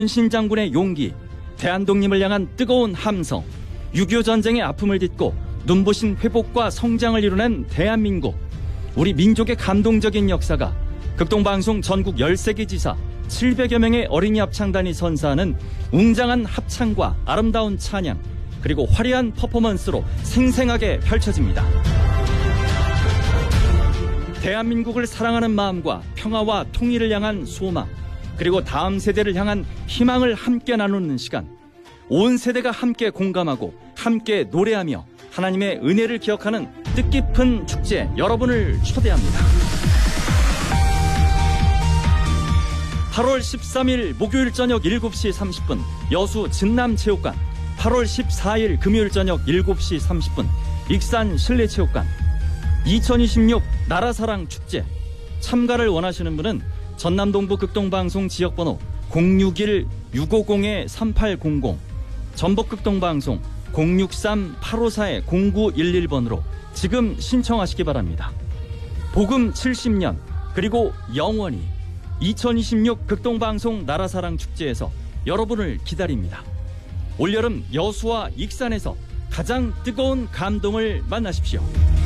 신장군의 용기, 대한독립을 향한 뜨거운 함성, 6.25 전쟁의 아픔을 딛고 눈부신 회복과 성장을 이뤄낸 대한민국. 우리 민족의 감동적인 역사가 극동방송 전국 13개 지사 700여 명의 어린이 합창단이 선사하는 웅장한 합창과 아름다운 찬양, 그리고 화려한 퍼포먼스로 생생하게 펼쳐집니다. 대한민국을 사랑하는 마음과 평화와 통일을 향한 소망, 그리고 다음 세대를 향한 희망을 함께 나누는 시간. 온 세대가 함께 공감하고 함께 노래하며 하나님의 은혜를 기억하는 뜻깊은 축제, 여러분을 초대합니다. 8월 13일 목요일 저녁 7시 30분 여수 진남체육관, 8월 14일 금요일 저녁 7시 30분 익산 실내체육관. 2026 나라사랑 축제 참가를 원하시는 분은 전남동부 극동방송 지역번호 061-650-3800, 전북극동방송 063-854-0911번으로 지금 신청하시기 바랍니다. 복음 70년 그리고 영원히 2026 극동방송 나라사랑 축제에서 여러분을 기다립니다. 올여름 여수와 익산에서 가장 뜨거운 감동을 만나십시오.